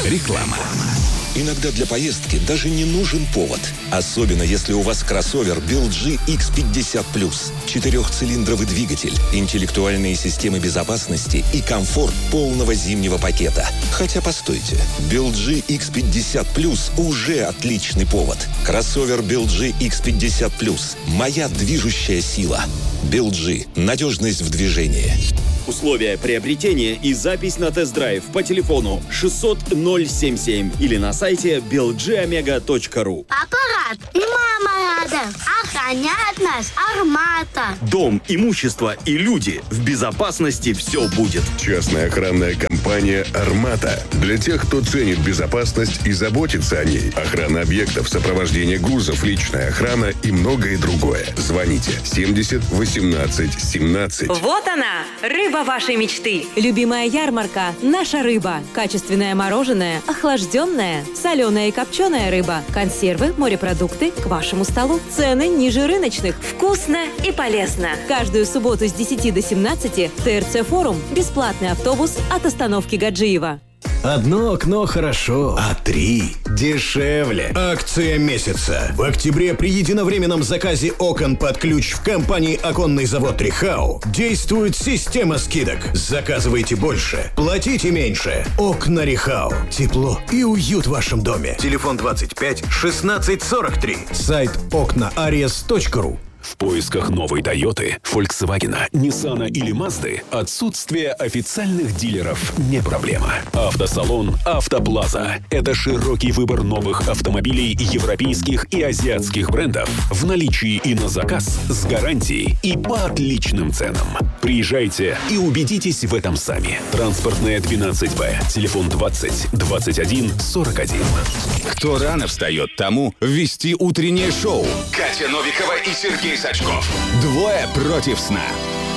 Реклама. Иногда для поездки даже не нужен повод. Особенно если у вас кроссовер BLG X50+. 4-цилиндровый двигатель, интеллектуальные системы безопасности и комфорт полного зимнего пакета. Хотя постойте, BLG X50+ уже отличный повод. Кроссовер BLG X50+. Моя движущая сила. BLG. Надежность в движении. Условия приобретения и запись на тест-драйв по телефону 600-077 или на сайте belgiomega.ru. Папа рад, и мама рада. Охраняет нас Армата. Дом, имущество и люди. В безопасности все будет. Частная охранная компания «Армата». Для тех, кто ценит безопасность и заботится о ней. Охрана объектов, сопровождение грузов, личная охрана и многое другое. Звоните 70 18 17. Вот она, рыба вашей мечты. Любимая ярмарка «Наша рыба». Качественное мороженое, охлажденное, соленая и копченая рыба, консервы, морепродукты к вашему столу. Цены ниже рыночных. Вкусно и полезно. Каждую субботу с 10 до 17 ТРЦ Форум. Бесплатный автобус от остановки Гаджиева. Одно окно хорошо, а 3 дешевле. Акция месяца. В октябре при единовременном заказе окон под ключ в компании «Оконный завод Трихау» действует система скидок. Заказывайте больше, платите меньше. Окна Рихау. Тепло и уют в вашем доме. Телефон 25 16 43. Сайт окнаариес.ру. В поисках новой Тойоты, Фольксвагена, Ниссана или Мазды отсутствие официальных дилеров не проблема. Автосалон «Автоплаза» — это широкий выбор новых автомобилей европейских и азиатских брендов в наличии и на заказ, с гарантией и по отличным ценам. Приезжайте и убедитесь в этом сами. Транспортная 12Б, телефон 20 21 41. Кто рано встает, тому вести утреннее шоу. Катя Новикова и Сергей Сачков. Двое против сна.